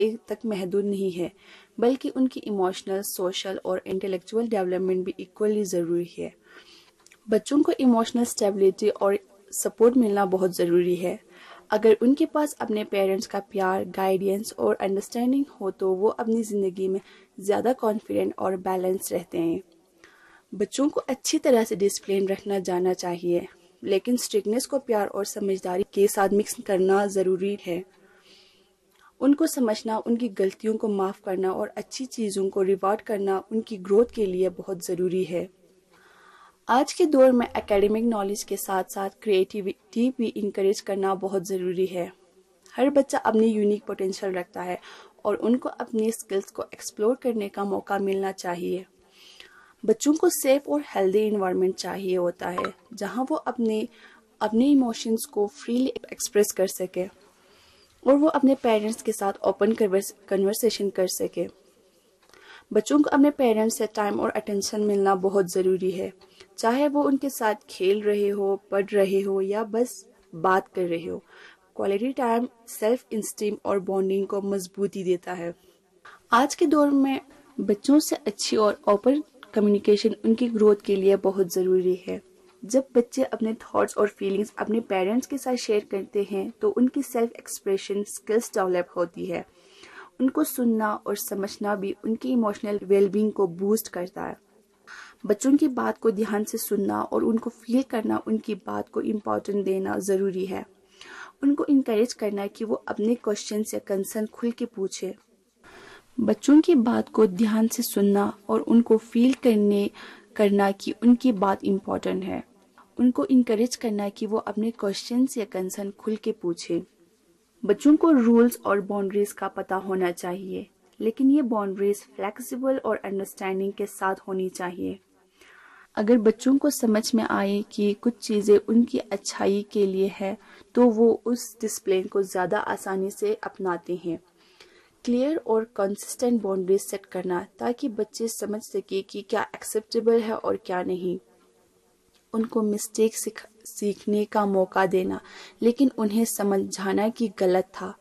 تک محدود نہیں ہے، بلکہ ان کی ایموشنل، سوشل اور انٹلیکچول ڈیولپمنٹ بھی ایکولی ضروری ہے۔ بچوں کو ایموشنل اسٹیبلٹی اور سپورٹ ملنا بہت ضروری ہے۔ اگر ان کے پاس اپنے پیرنٹس کا پیار، گائیڈنس اور انڈرسٹینڈنگ ہو تو وہ اپنی زندگی میں زیادہ کانفیڈنٹ اور بیلنس رہتے ہیں۔ بچوں کو اچھی طرح سے ڈسپلن رکھنا جانا چاہیے، لیکن اسٹرکٹنس کو پیار اور سمجھداری کے ساتھ مکس کرنا ضروری ہے۔ ان کو سمجھنا، ان کی غلطیوں کو معاف کرنا اور اچھی چیزوں کو ریوارڈ کرنا ان کی گروتھ کے لیے بہت ضروری ہے۔ آج کے دور میں اکیڈمک نالج کے ساتھ ساتھ کریٹیوٹی بھی انکریج کرنا بہت ضروری ہے۔ ہر بچہ اپنی یونیک پوٹینشیل رکھتا ہے اور ان کو اپنی اسکلز کو ایکسپلور کرنے کا موقع ملنا چاہیے۔ بچوں کو سیف اور ہیلدی انوائرمنٹ چاہیے ہوتا ہے جہاں وہ اپنے ایموشنز کو فریلی ایکسپریس کر سکے اور وہ اپنے پیرنٹس کے ساتھ اوپن کنورسیشن کر سکے۔ بچوں کو اپنے پیرنٹس سے ٹائم اور اٹینشن ملنا بہت ضروری ہے، چاہے وہ ان کے ساتھ کھیل رہے ہو، پڑھ رہے ہو یا بس بات کر رہے ہو۔ کوالٹی ٹائم سیلف اسٹیم اور بانڈنگ کو مضبوطی دیتا ہے۔ آج کے دور میں بچوں سے اچھی اور اوپن کمیونیکیشن ان کی گروتھ کے لیے بہت ضروری ہے۔ جب بچے اپنے تھاٹس اور فیلنگز اپنے پیرنٹس کے ساتھ شیئر کرتے ہیں تو ان کی سیلف ایکسپریشن سکلز ڈیولپ ہوتی ہے۔ ان کو سننا اور سمجھنا بھی ان کی ایموشنل ویل بینگ کو بوسٹ کرتا ہے۔ بچوں کی بات کو دھیان سے سننا اور ان کو فیل کرنا، ان کی بات کو امپورٹنٹ دینا ضروری ہے۔ ان کو انکریج کرنا کہ وہ اپنے کوشچنز یا کنسرن کھل کے پوچھے۔ بچوں کی بات کو دھیان سے سننا اور ان کو فیل کرنا کہ ان کی بات امپورٹنٹ ہے۔ ان کو انکریج کرنا کہ وہ اپنے کوشچنز یا کنسرن کھل کے پوچھے۔ بچوں کو رولز اور باؤنڈریز کا پتہ ہونا چاہیے، لیکن یہ باؤنڈریز فلیکسیبل اور انڈرسٹینڈنگ کے ساتھ ہونی چاہیے۔ اگر بچوں کو سمجھ میں آئے کہ کچھ چیزیں ان کی اچھائی کے لیے ہے تو وہ اس ڈسپلن کو زیادہ آسانی سے اپناتے ہیں۔ کلیئر اور کنسسٹنٹ باؤنڈریز سیٹ کرنا تاکہ بچے سمجھ سکے کہ کیا ایکسیپٹیبل ہے اور کیا نہیں۔ ان کو مسٹیک سیکھنے کا موقع دینا، لیکن انہیں سمجھانا کہ غلط تھا۔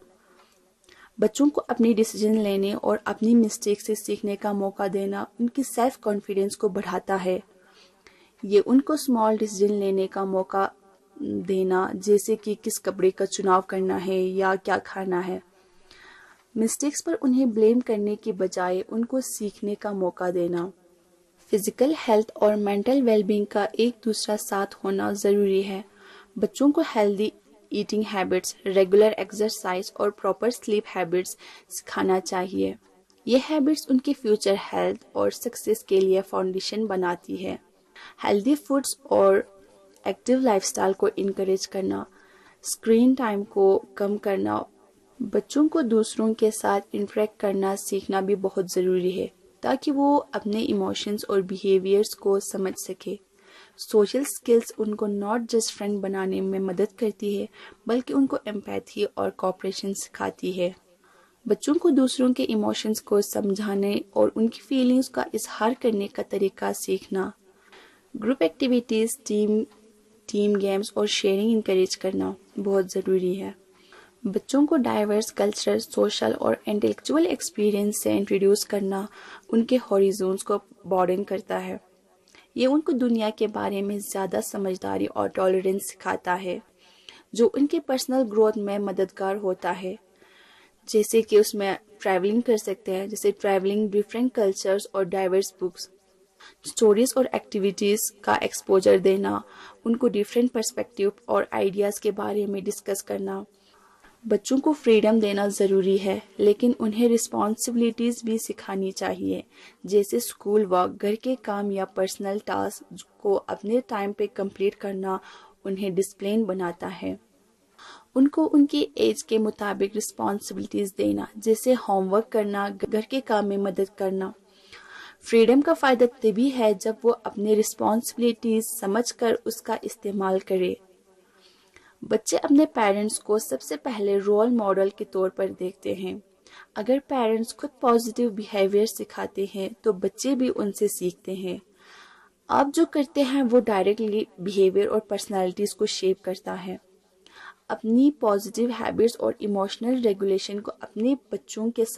بچوں کو اپنی ڈیسیژن لینے اور اپنی مسٹیک سے سیکھنے کا موقع دینا ان کی سیلف کانفیڈنس کو بڑھاتا ہے۔ یہ ان کو اسمال ڈیسیژن لینے کا موقع دینا، جیسے کہ کس کپڑے کا چناؤ کرنا ہے یا کیا کھانا ہے۔ مسٹیکس پر انہیں بلیم کرنے کی بجائے ان کو سیکھنے کا موقع دینا۔ فزیکل ہیلتھ اور مینٹل ویل بینگ کا ایک دوسرا ساتھ ہونا ضروری ہے۔ بچوں کو healthy eating habits, regular exercise اور پراپر سلیپ ہیبٹس سکھانا چاہیے۔ یہ ہیبٹس ان کی فیوچر ہیلتھ اور سکسیس کے لیے فاؤنڈیشن بناتی ہے۔ ہیلدی فوڈز اور ایکٹیو لائف سٹائل کو انکریج کرنا، اسکرین ٹائم کو کم کرنا، بچوں کو دوسروں کے ساتھ انٹریکٹ کرنا سیکھنا بھی بہت ضروری ہے تاکہ وہ اپنے ایموشنز اور بیہیویئرز کو سمجھ سکے۔ سوشل سکلز ان کو ناٹ جسٹ فرینڈ بنانے میں مدد کرتی ہے بلکہ ان کو ایمپیتھی اور کوآپریشن سکھاتی ہے۔ بچوں کو دوسروں کے ایموشنز کو سمجھانے اور ان کی فیلنگز کا اظہار کرنے کا طریقہ سیکھنا، گروپ ایکٹیویٹیز، ٹیم گیمز اور شیئرنگ انکریج کرنا بہت ضروری ہے۔ بچوں کو ڈائیورس کلچرل، سوشل اور انٹلیکچول ایکسپیرینس سے انٹروڈیوس کرنا ان کے ہوریزونز کو broaden کرتا ہے۔ یہ ان کو دنیا کے بارے میں زیادہ سمجھداری اور ٹالرنس سکھاتا ہے، جو ان کی پرسنل گروتھ میں مددگار ہوتا ہے۔ جیسے کہ اس میں ٹریولنگ کر سکتے ہیں، جیسے ٹریولنگ، ڈیفرنٹ کلچرز اور ڈائیورس بکس، اسٹوریز اور ایکٹیویٹیز کا ایکسپوجر دینا، ان کو ڈیفرنٹ پرسپیکٹیو اور آئیڈیاز کے بارے میں ڈسکس کرنا۔ بچوں کو فریڈم دینا ضروری ہے، لیکن انہیں رسپانسبلٹیز بھی سکھانی چاہیے، جیسے اسکول ورک، گھر کے کام یا پرسنل ٹاسک کو اپنے ٹائم پہ کمپلیٹ کرنا انہیں ڈسپلن بناتا ہے۔ ان کو ان کی ایج کے مطابق رسپانسبلٹیز دینا، جیسے ہوم ورک کرنا، گھر کے کام میں مدد کرنا۔ فریڈم کا فائدہ تبھی ہے جب وہ اپنے رسپانسبلٹیز سمجھ کر اس کا استعمال کرے۔ بچے اپنے پیرنٹس کو سب سے پہلے رول ماڈل کے طور پر دیکھتے ہیں۔ اگر پیرنٹس خود پازیٹیو بیہیویئر سکھاتے ہیں تو بچے بھی ان سے سیکھتے ہیں۔ آپ جو کرتے ہیں وہ ڈائریکٹلی بیہیویئر اور پرسنالٹیز کو شیپ کرتا ہے۔ اپنی پازیٹیو ہیبٹس اور ایموشنل ریگولیشن کو اپنے بچوں کے